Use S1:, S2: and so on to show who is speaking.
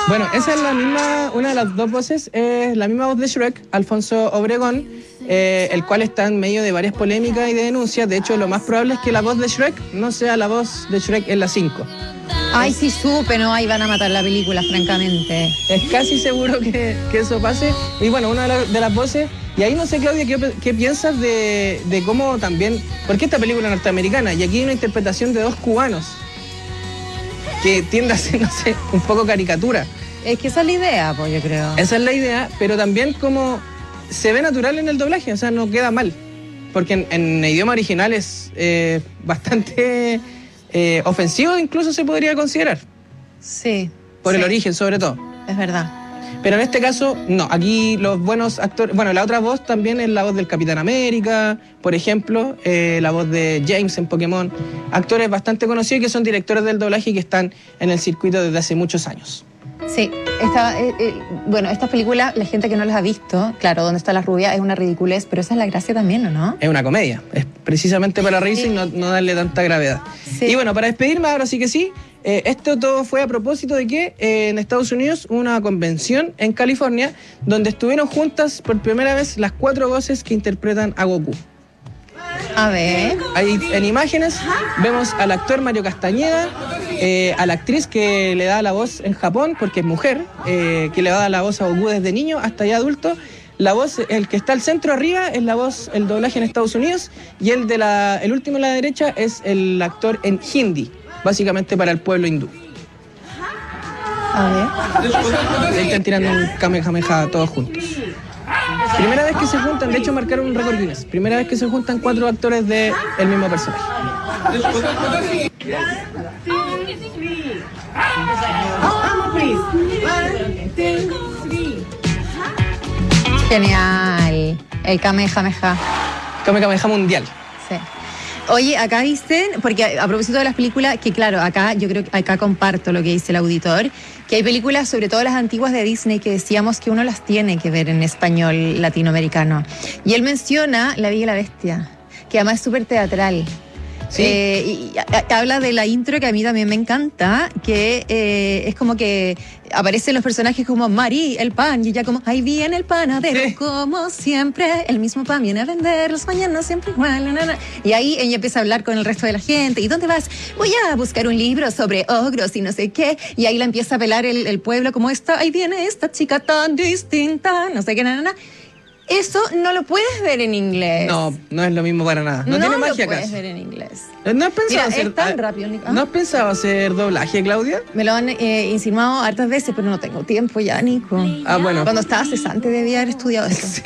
S1: Bueno, esa es la misma, una de las dos voces, es la misma voz de Shrek, Alfonso Obregón, el cual está en medio de varias polémicas y de denuncias. De hecho, lo más probable es que la voz de Shrek no sea la voz de Shrek en la 5.
S2: Ay, sí supe, no, ahí van a matar la película, francamente.
S1: Es casi seguro que eso pase. Y bueno, una de las voces, y ahí no sé, Claudia, ¿qué piensas de cómo también, porque esta película es norteamericana, y aquí hay una interpretación de dos cubanos, que tiende a ser, no sé, un poco caricatura.
S2: Es que esa es la idea, pues yo creo.
S1: Esa es la idea, pero también como se ve natural en el doblaje, o sea, no queda mal. Porque en idioma original es bastante ofensivo, incluso se podría considerar.
S2: Sí.
S1: Por el origen, sobre todo.
S2: Es verdad.
S1: Pero en este caso, no. Aquí los buenos actores... Bueno, la otra voz también es la voz del Capitán América, por ejemplo, la voz de James en Pokémon. Actores bastante conocidos que son directores del doblaje y que están en el circuito desde hace muchos años.
S2: Sí, bueno, estas películas, la gente que no las ha visto, claro, ¿Dónde está la rubia? Es una ridiculez, pero esa es la gracia también, ¿o no?
S1: Es una comedia, es precisamente para reírse y no darle tanta gravedad. Sí. Y bueno, para despedirme, ahora sí que sí, esto todo fue a propósito de que en Estados Unidos hubo una convención en California donde estuvieron juntas por primera vez las 4 voces que interpretan a Goku.
S2: A ver.
S1: Ahí en imágenes vemos al actor Mario Castañeda, a la actriz que le da la voz en Japón, porque es mujer, que le va a dar la voz a Goku desde niño hasta ya adulto. La voz, el que está al centro arriba es la voz, el doblaje en Estados Unidos, y el último a la derecha es el actor en hindi, básicamente para el pueblo hindú.
S2: A ver.
S1: Están tirando un kamehameha todos juntos. Primera vez que se juntan, de hecho marcaron un récord Guinness. Primera vez que se juntan 4 actores del mismo personaje.
S2: Genial. El Kamehameha.
S1: Kamehameha mundial.
S2: Sí. Oye, acá dicen, porque a propósito de las películas, que claro, acá yo creo que acá comparto lo que dice el auditor, que hay películas, sobre todo las antiguas de Disney, que decíamos que uno las tiene que ver en español latinoamericano. Y él menciona La Bella y la Bestia, que además es súper teatral.
S1: Sí.
S2: Y habla de la intro que a mí también me encanta, que es como que aparecen los personajes como Mari, el pan, y ella como, ahí viene el panadero, sí, como siempre, el mismo pan viene a vender, los mañanas siempre igual, y ahí ella empieza a hablar con el resto de la gente, ¿y dónde vas? Voy a buscar un libro sobre ogros y no sé qué, y ahí la empieza a pelar el pueblo como esta, ahí viene esta chica tan distinta, no sé qué, Eso no lo puedes ver en inglés.
S1: No, no es lo mismo para nada. No tiene magia acá.
S2: No lo puedes ver en inglés.
S1: ¿No has pensado hacer,
S2: es tan rápido, Nico?
S1: ¿No has pensado hacer doblaje, Claudia?
S2: Me lo han insinuado hartas veces, pero no tengo tiempo ya, Nico.
S1: Ah, bueno.
S2: Cuando estaba cesante debía haber estudiado eso.
S1: Sí,